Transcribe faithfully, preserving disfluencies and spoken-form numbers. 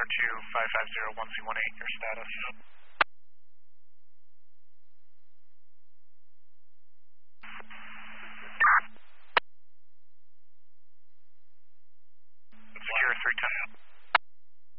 R two five five zero one C one eight, your status. Secure three ten.